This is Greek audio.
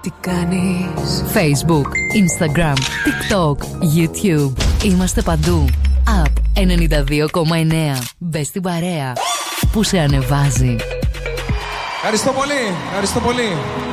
τι κάνεις. Facebook, Instagram, TikTok, YouTube. Είμαστε παντού. App 92,9. Μπες στην παρέα που σε ανεβάζει. Ευχαριστώ πολύ. Ευχαριστώ πολύ.